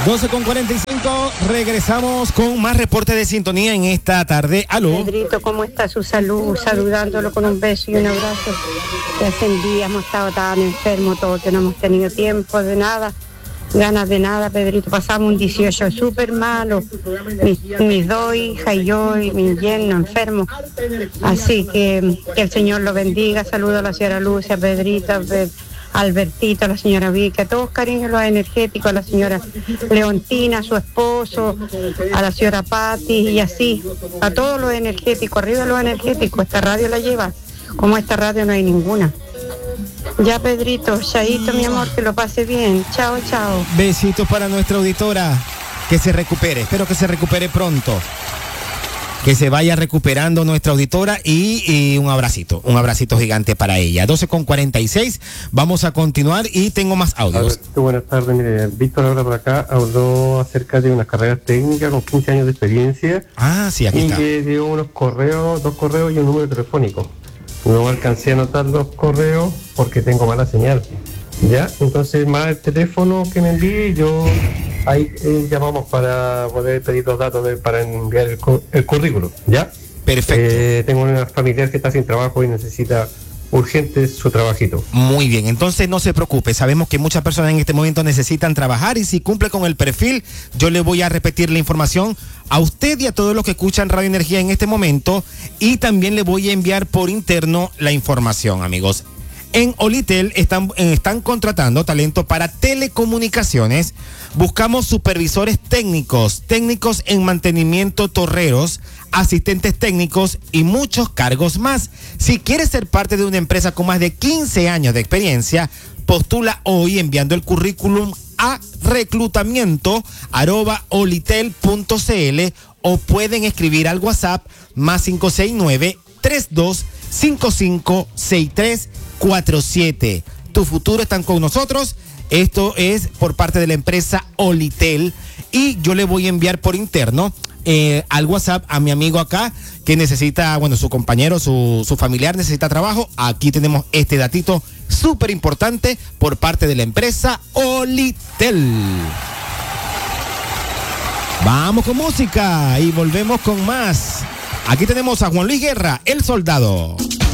12:45, regresamos con más reporte de sintonía en esta tarde. Aló. Pedrito, ¿cómo está su salud? Saludándolo con un beso y un abrazo. Que hace días hemos estado tan enfermos todos, que no hemos tenido tiempo de nada, ganas de nada, Pedrito. Pasamos un 18 súper malo, mis dos hijas y yo y mi yerno enfermos. Así que el Señor lo bendiga. Saludo a la señora Lucia, Pedrito, Albertito, a la señora Vicky, a todos cariños los energéticos, a la señora Leontina, a su esposo, a la señora Patti y así, a todos los energéticos, arriba los energéticos. Esta radio la lleva, como esta radio no hay ninguna. Ya, Pedrito, chaito, mi amor, que lo pase bien. Chao, chao. Besitos para nuestra auditora, que se recupere, espero que se recupere pronto. Que se vaya recuperando nuestra auditora y un abracito gigante para ella. 12:46, vamos a continuar y tengo más audios. Buenas tardes, mire, Víctor habla por acá, habló acerca de unas carreras técnicas con 15 años de experiencia. Ah, sí, aquí y está. Y que dio unos correos, 2 correos y un número telefónico. No alcancé a anotar los correos porque tengo mala señal. Ya, entonces más el teléfono que me envíe, yo ahí llamamos para poder pedir los datos para enviar el currículum, ¿ya? Perfecto. Tengo una familiar que está sin trabajo y necesita urgente su trabajito. Muy bien, entonces no se preocupe, sabemos que muchas personas en este momento necesitan trabajar y si cumple con el perfil, yo le voy a repetir la información a usted y a todos los que escuchan Radio Energía en este momento y también le voy a enviar por interno la información, amigos. En Olitel están contratando talento para telecomunicaciones. Buscamos supervisores técnicos en mantenimiento, torreros, asistentes técnicos y muchos cargos más. Si quieres ser parte de una empresa con más de 15 años de experiencia, postula hoy enviando el currículum a reclutamiento@olitel.cl o pueden escribir al WhatsApp +569 32556347. Tu futuro están con nosotros. Esto es por parte de la empresa Olitel y yo le voy a enviar por interno al WhatsApp a mi amigo acá que necesita, su compañero, su familiar necesita trabajo. Aquí tenemos este datito súper importante por parte de la empresa Olitel. Vamos con música y volvemos con más. Aquí tenemos a Juan Luis Guerra, El Soldado.